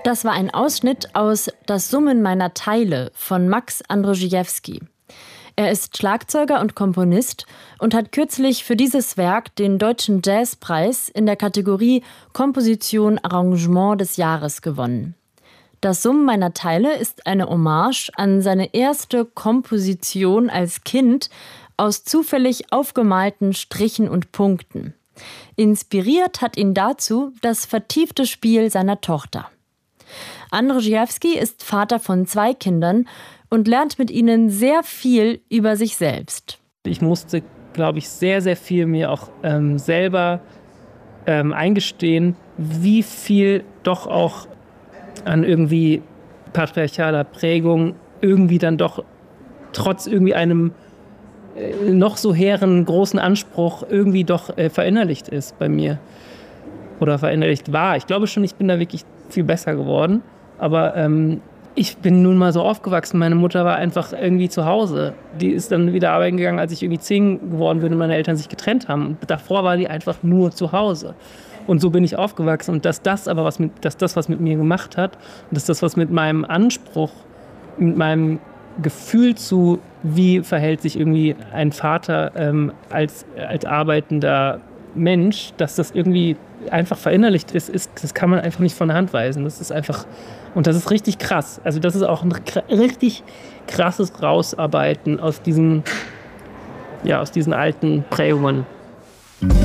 Das war ein Ausschnitt aus Das Summen meiner Teile von Max Andrzejewski. Er ist Schlagzeuger und Komponist und hat kürzlich für dieses Werk den Deutschen Jazzpreis in der Kategorie Komposition Arrangement des Jahres gewonnen. Das Summen meiner Teile ist eine Hommage an seine erste Komposition als Kind aus zufällig aufgemalten Strichen und Punkten. Inspiriert hat ihn dazu das vertiefte Spiel seiner Tochter. Andrzejewski ist Vater von 2 Kindern und lernt mit ihnen sehr viel über sich selbst. Ich musste, glaube ich, sehr, sehr viel mir auch selber eingestehen, wie viel doch auch an irgendwie patriarchaler Prägung irgendwie dann doch trotz irgendwie einem noch so hehren großen Anspruch irgendwie doch verinnerlicht ist bei mir oder verinnerlicht war. Ich glaube schon, ich bin da wirklich viel besser geworden, aber ich bin nun mal so aufgewachsen. Meine Mutter war einfach irgendwie zu Hause. Die ist dann wieder arbeiten gegangen, als ich irgendwie 10 geworden bin und meine Eltern sich getrennt haben. Und davor war die einfach nur zu Hause. Und so bin ich aufgewachsen. Und dass das, was mit mir gemacht hat, und dass das, was mit meinem Anspruch, mit meinem Gefühl zu, wie verhält sich irgendwie ein Vater als arbeitender Mensch, dass das irgendwie einfach verinnerlicht ist, das kann man einfach nicht von der Hand weisen. Das ist einfach, und das ist richtig krass. Also das ist auch ein richtig krasses Rausarbeiten aus diesen alten Prägungen.